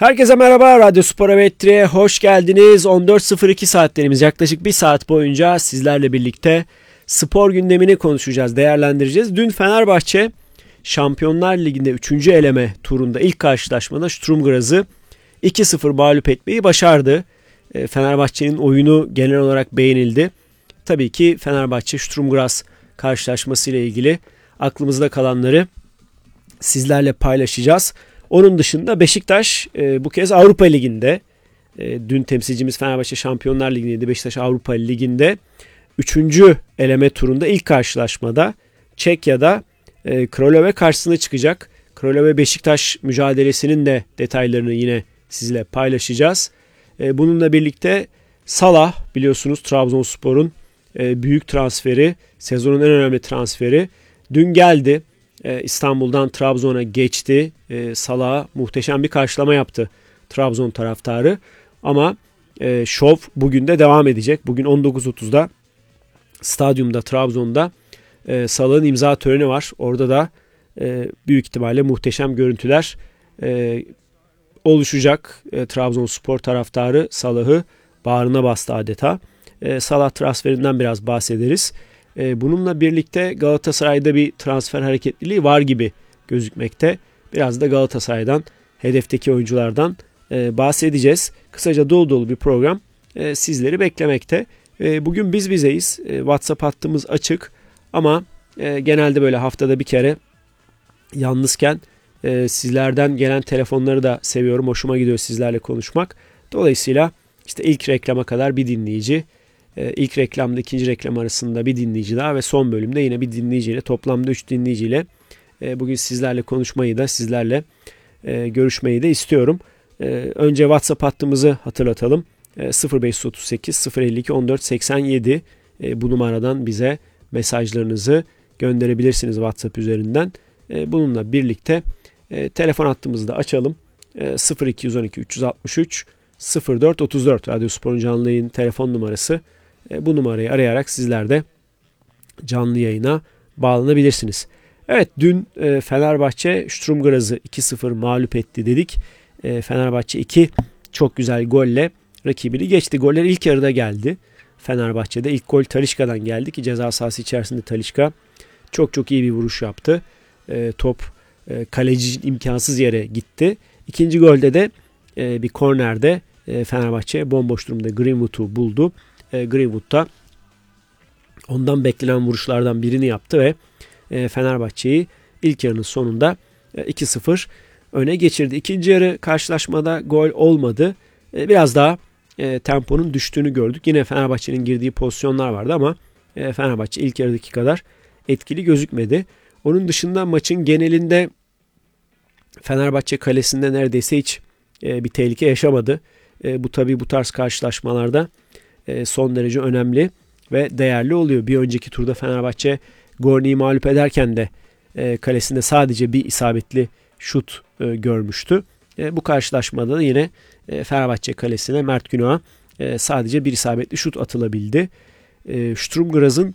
Herkese merhaba, Radyo Spor Evettri'ye hoş geldiniz. 14.02 saatlerimiz, yaklaşık bir saat boyunca sizlerle birlikte spor gündemini konuşacağız, değerlendireceğiz. Dün Fenerbahçe Şampiyonlar Ligi'nde 3. eleme turunda ilk karşılaşmada Sturm Graz'ı 2-0 mağlup etmeyi başardı. Fenerbahçe'nin oyunu genel olarak beğenildi. Tabii ki Fenerbahçe Sturm Graz karşılaşması ile ilgili aklımızda kalanları sizlerle paylaşacağız. Onun dışında Beşiktaş bu kez Avrupa Ligi'nde, dün temsilcimiz Fenerbahçe Şampiyonlar Ligi'ndeydi. Beşiktaş Avrupa Ligi'nde 3. eleme turunda ilk karşılaşmada Çekya'da Kralove karşısına çıkacak. Kralove Beşiktaş mücadelesinin de detaylarını yine sizle paylaşacağız. Bununla birlikte Salah, biliyorsunuz Trabzonspor'un büyük transferi, sezonun en önemli transferi dün geldi. İstanbul'dan Trabzon'a geçti. Salah'a muhteşem bir karşılama yaptı Trabzon taraftarı. Ama şov bugün de devam edecek. Bugün 19.30'da stadyumda, Trabzon'da Salah'ın imza töreni var. Orada da büyük ihtimalle muhteşem görüntüler oluşacak. Trabzonspor taraftarı Salah'ı bağrına bastı adeta. Salah transferinden biraz bahsederiz. Bununla birlikte Galatasaray'da bir transfer hareketliliği var gibi gözükmekte. Biraz da Galatasaray'dan, hedefteki oyunculardan bahsedeceğiz. Kısaca dolu dolu bir program sizleri beklemekte. Bugün biz bizeyiz. WhatsApp hattımız açık ama genelde böyle haftada bir kere yalnızken sizlerden gelen telefonları da seviyorum. Hoşuma gidiyor sizlerle konuşmak. Dolayısıyla işte ilk reklama kadar bir dinleyici, İlk reklamda ikinci reklam arasında bir dinleyici daha ve son bölümde yine bir dinleyiciyle, toplamda 3 dinleyiciyle bugün sizlerle konuşmayı da, sizlerle görüşmeyi de istiyorum. Önce WhatsApp hattımızı hatırlatalım. 0538 052 14 87 bu numaradan bize mesajlarınızı gönderebilirsiniz WhatsApp üzerinden. Bununla birlikte telefon hattımızı da açalım. 0212 363 0434 Radyo Spor'un canlı yayın telefon numarası. Bu numarayı arayarak sizler de canlı yayına bağlanabilirsiniz. Evet, dün Fenerbahçe Sturm Graz'ı 2-0 mağlup etti dedik. Fenerbahçe 2 çok güzel golle rakibini geçti. Goller ilk yarıda geldi. Fenerbahçe'de ilk gol Talisca'dan geldi ki ceza sahası içerisinde Talisca çok iyi bir vuruş yaptı. Top kaleci imkansız yere gitti. İkinci golde de bir kornerde Fenerbahçe bomboş durumda Greenwood'u buldu. Greenwood da ondan beklenen vuruşlardan birini yaptı ve Fenerbahçe'yi ilk yarının sonunda 2-0 öne geçirdi. İkinci yarı karşılaşmada gol olmadı. Biraz daha temponun düştüğünü gördük. Yine Fenerbahçe'nin girdiği pozisyonlar vardı ama Fenerbahçe ilk yarıdaki kadar etkili gözükmedi. Onun dışında maçın genelinde Fenerbahçe kalesinde neredeyse hiç bir tehlike yaşamadı. Bu tabii bu tarz karşılaşmalarda son derece önemli ve değerli oluyor. Bir önceki turda Fenerbahçe Gorni'yi mağlup ederken de kalesinde sadece bir isabetli şut görmüştü. Bu karşılaşmada da yine Fenerbahçe kalesine Mert Günok'a sadece bir isabetli şut atılabildi. Sturm Graz'ın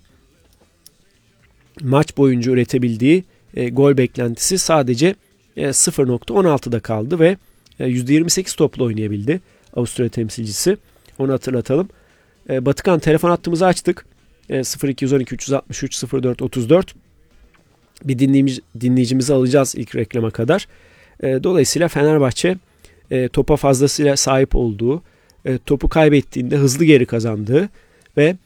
maç boyunca üretebildiği gol beklentisi sadece 0.16'da kaldı ve %28 topla oynayabildi Avusturya temsilcisi. Onu hatırlatalım. Batıkan, telefon hattımızı açtık. 0212 363 04 34. Bir dinleyicimizi alacağız ilk reklama kadar. Dolayısıyla Fenerbahçe topa fazlasıyla sahip olduğu, topu kaybettiğinde hızlı geri kazandığı ve